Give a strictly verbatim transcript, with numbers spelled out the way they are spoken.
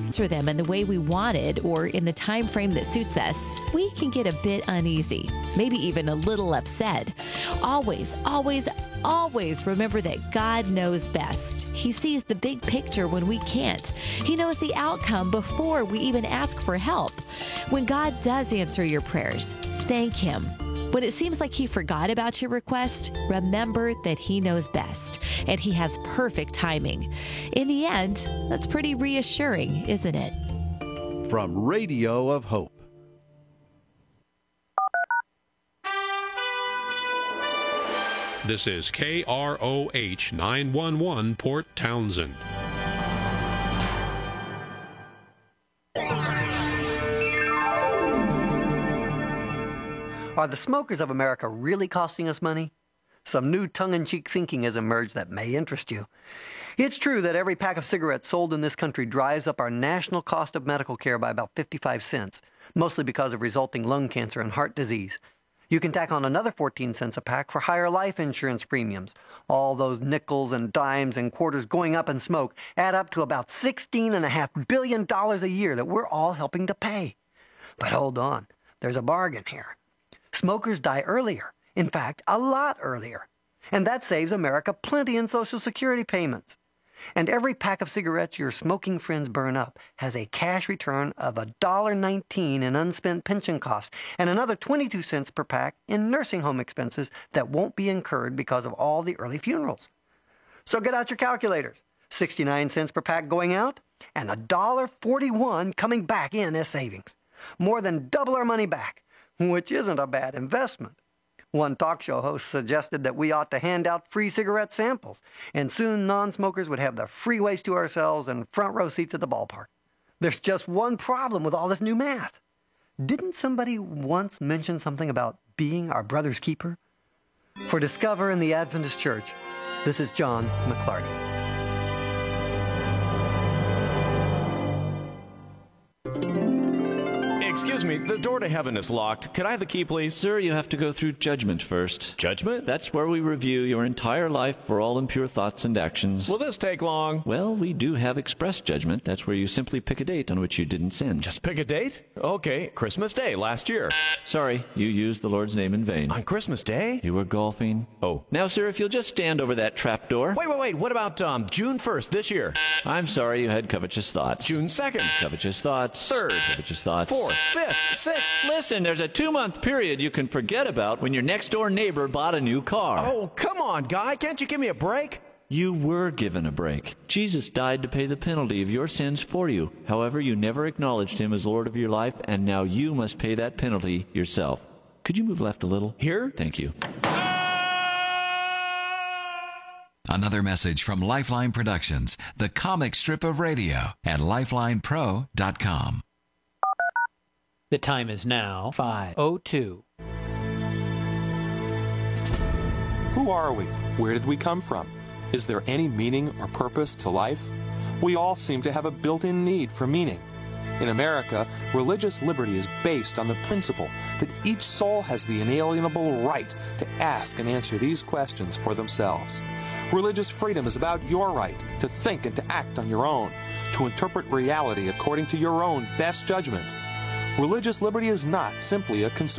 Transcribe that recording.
answer them in the way we wanted or in the time frame that suits us, we can get a bit uneasy, maybe even a little upset. Always, always, always remember that God knows best. He sees the big picture when we can't. He knows the outcome before we even ask for help. When God does answer your prayers, thank Him. When it seems like He forgot about your request, remember that He knows best and He has perfect timing. In the end, that's pretty reassuring, isn't it? From Radio of Hope. This is K R O H nine one one Port Townsend. Are the smokers of America really costing us money? Some new tongue-in-cheek thinking has emerged that may interest you. It's true that every pack of cigarettes sold in this country drives up our national cost of medical care by about fifty-five cents, mostly because of resulting lung cancer and heart disease. You can tack on another fourteen cents a pack for higher life insurance premiums. All those nickels and dimes and quarters going up in smoke add up to about sixteen point five billion dollars a year that we're all helping to pay. But hold on, there's a bargain here. Smokers die earlier, in fact, a lot earlier. And that saves America plenty in Social Security payments. And every pack of cigarettes your smoking friends burn up has a cash return of one dollar nineteen in unspent pension costs and another twenty-two cents per pack in nursing home expenses that won't be incurred because of all the early funerals. So get out your calculators. sixty-nine cents per pack going out and one dollar forty-one coming back in as savings. More than double our money back, which isn't a bad investment. One talk show host suggested that we ought to hand out free cigarette samples, and soon non-smokers would have the freeways to ourselves and front row seats at the ballpark. There's just one problem with all this new math. Didn't somebody once mention something about being our brother's keeper? For Discover in the Adventist Church, this is John McClarty. Excuse me, the door to heaven is locked. Could I have the key, please? Sir, you have to go through judgment first. Judgment? That's where we review your entire life for all impure thoughts and actions. Will this take long? Well, we do have express judgment. That's where you simply pick a date on which you didn't sin. Just pick a date? Okay, Christmas Day last year. Sorry, you used the Lord's name in vain. On Christmas Day? You were golfing. Oh. Now, sir, if you'll just stand over that trap door. Wait, wait, wait. What about um, June first this year? I'm sorry you had covetous thoughts. June second. Covetous thoughts. Third. Covetous thoughts. Fourth. Fifth. Sixth. Listen, there's a two-month period you can forget about when your next-door neighbor bought a new car. Oh, come on, guy. Can't you give me a break? You were given a break. Jesus died to pay the penalty of your sins for you. However, you never acknowledged Him as Lord of your life, and now you must pay that penalty yourself. Could you move left a little? Here? Thank you. Another message from Lifeline Productions, the comic strip of radio, at lifeline pro dot com. The time is now five oh two. Who are we? Where did we come from? Is there any meaning or purpose to life? We all seem to have a built-in need for meaning. In America, religious liberty is based on the principle that each soul has the inalienable right to ask and answer these questions for themselves. Religious freedom is about your right to think and to act on your own, to interpret reality according to your own best judgment. Religious liberty is not simply a concern